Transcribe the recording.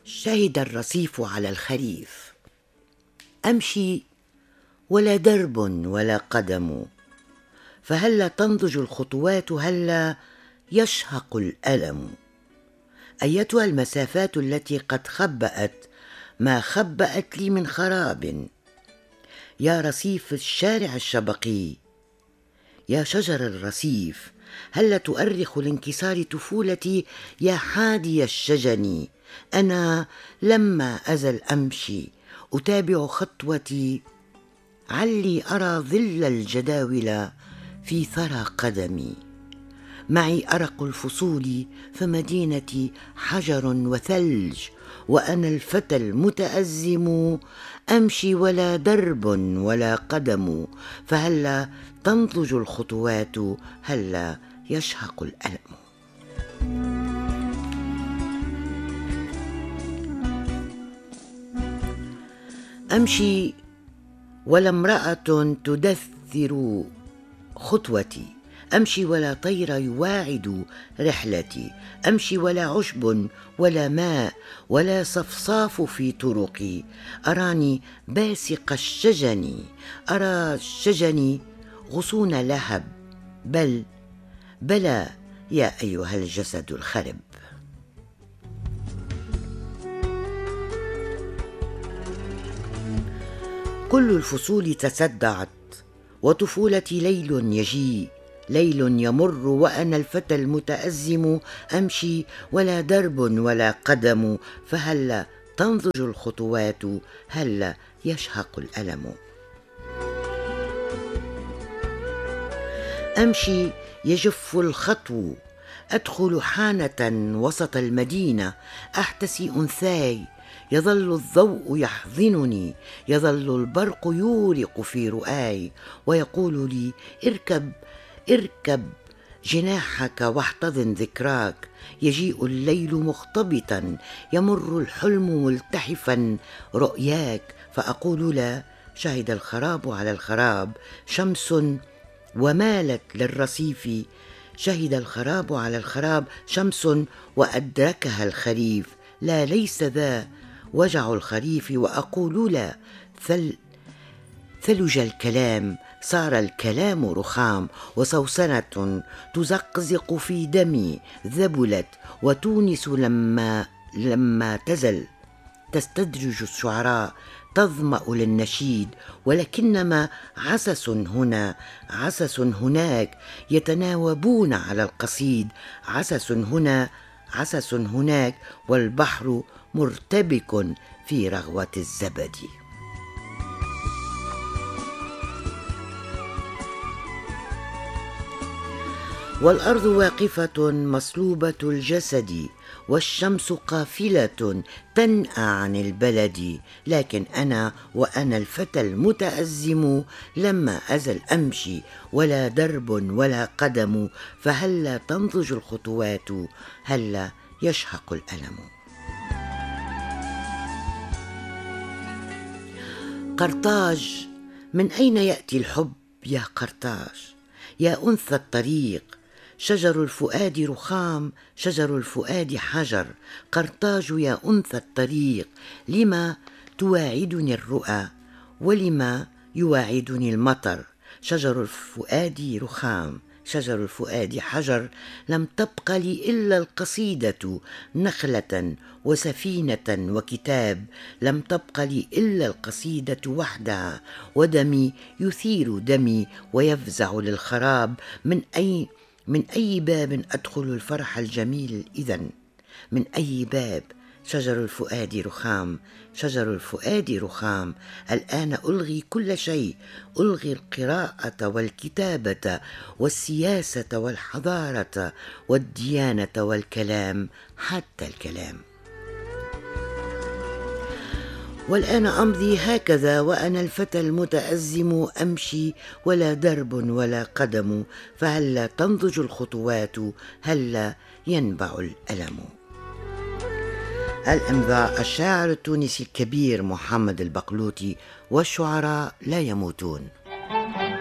شهد الرصيف على الخريف. أمشي ولا درب ولا قدم، فهلا تنضج الخطوات، هلا يشهق الألم. أيتها المسافات التي قد خبأت ما خبأت لي من خراب، يا رصيف الشارع الشبقي، يا شجر الرصيف، هل تؤرخ لانكسار طفولتي يا حادي الشجن؟ أنا لما أزل أمشي أتابع خطوتي، علي أرى ظل الجداول في ثرى قدمي. معي أرق الفصول، فمدينتي حجر وثلج، وأنا الفتى المتأزم، أمشي ولا درب ولا قدم، فهلا تنضج الخطوات، هلا يشهق الألم. أمشي ولا امرأة تدثر خطوتي، أمشي ولا طير يواعد رحلتي، أمشي ولا عشب ولا ماء ولا صفصاف في طرقي، أراني باسق الشجن، أرى الشجن غصون لهب، بلى يا أيها الجسد الخرب. كل الفصول تصدعت، وطفولتي ليل يجيء ليل يمر، وأنا الفتى المتأزم، أمشي ولا درب ولا قدم، فهلا تنضج الخطوات، هلا يشهق الألم. أمشي يجف الخطو، أدخل حانة وسط المدينة، أحتسي أنثاي، يظل الضوء يحضنني، يظل البرق يورق في رؤاي، ويقول لي اركب جناحك واحتضن ذكراك. يجيء الليل مختبطا، يمر الحلم ملتحفا رؤياك، فأقول لا، شهد الخراب على الخراب شمس ومالت للرصيف، شهد الخراب على الخراب شمس وأدركها الخريف، لا ليس ذا وجع الخريف. وأقول لا، ثلج الكلام، صار الكلام رخام، وسوسنة تزقزق في دمي ذبلت، وتونس لما تزل تستدرج الشعراء، تظمأ للنشيد، ولكنما عسس هنا عسس هناك، يتناوبون على القصيد، عسس هنا عسس هناك، والبحر مرتبك في رغوة الزبد. والأرض واقفة مصلوبة الجسد، والشمس قافلة تنأى عن البلد، لكن وأنا الفتى المتأزم، لما أزل أمشي ولا درب ولا قدم، فهلا تنضج الخطوات، هلا يشهق الألم. قرطاج، من أين يأتي الحب يا قرطاج؟ يا أنثى الطريق، شجر الفؤاد رخام، شجر الفؤاد حجر، قرطاج يا أنثى الطريق، لما تواعدني الرؤى ولما يواعدني المطر؟ شجر الفؤاد رخام، شجر الفؤاد حجر، لم تبق لي إلا القصيدة، نخلة وسفينة وكتاب، لم تبق لي إلا القصيدة وحدها، ودمي يثير دمي ويفزع للخراب. من أي باب أدخل الفرح الجميل إذن؟ من أي باب؟ شجر الفؤاد رخام، شجر الفؤاد رخام، الآن ألغي كل شيء، ألغي القراءة والكتابة والسياسة والحضارة والديانة والكلام، حتى الكلام. والآن أمضي هكذا وأنا الفتى المتأزم، أمشي ولا درب ولا قدم، فهلا تنضج الخطوات، هلا ينبع الألم. الإمضاء الشاعر التونسي الكبير محمد البقلوطي، والشعراء لا يموتون.